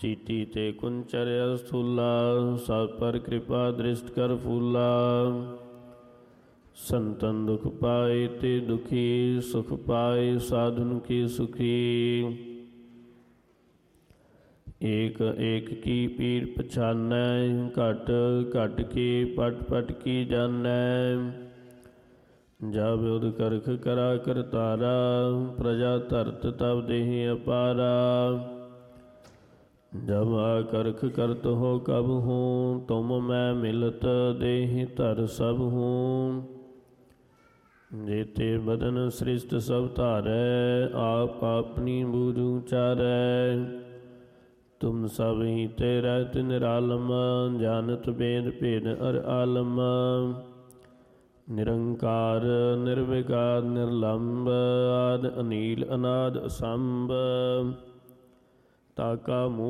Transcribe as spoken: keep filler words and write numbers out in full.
ਚੀਟੀ ਤੇ ਕੁੰਚਰ ਅਸਥੂਲਾ, ਸਭ ਪਰ ਕਿਰਪਾ ਦ੍ਰਿਸ਼ਟ ਕਰ ਫੂਲਾ। ਸੰਤਨ ਦੁਖ ਪਾਏ ਤੇ ਦੁਖੀ, ਸੁਖ ਪਾਏ ਸਾਧਨ ਕੀ ਸੁਖੀ। ਏਕ ਏਕ ਕੀ ਪੀਰ ਪਛਾਨੈ, ਘਟ ਘਟ ਕੀ ਪਟ ਪਟ ਕੀ ਜਾਨੈ। ਜਬ ਉਦ ਕਰਖ ਕਰਾ ਕਰਤਾਰਾ, ਪ੍ਰਜਾ ਧਰਤ ਤਬ ਦੇहि ਅਪਾਰਾ। जब करख करत हो कब हूँ, तुम मैं मिलत देहि धर सब हूँ। जेते बदन सृष्ट सब धारै, आप अपनी बूझ उचारै। तुम सब ही ते रहत निरालम, जानत बेद भेद अर आलम। निरंकार निर्विकार निर्लंब, आद अनील अनाद असंभ। ताका मूल